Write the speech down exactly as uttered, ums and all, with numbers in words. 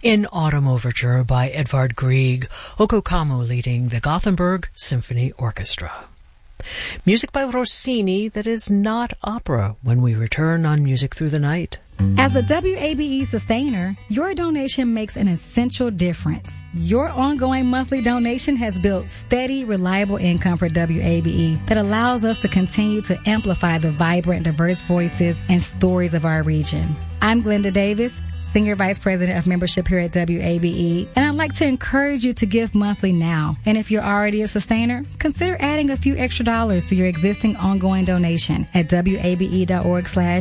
In Autumn Overture by Edvard Grieg, Oko Kamo leading the Gothenburg Symphony Orchestra. Music by Rossini that is not opera when we return on Music Through the Night. As a W A B E sustainer, your donation makes an essential difference. Your ongoing monthly donation has built steady, reliable income for W A B E that allows us to continue to amplify the vibrant, diverse voices and stories of our region. I'm Glenda Davis, Senior Vice President of Membership here at W A B E, and I'd like to encourage you to give monthly now. And if you're already a sustainer, consider adding a few extra dollars to your existing ongoing donation at W A B E dot org slash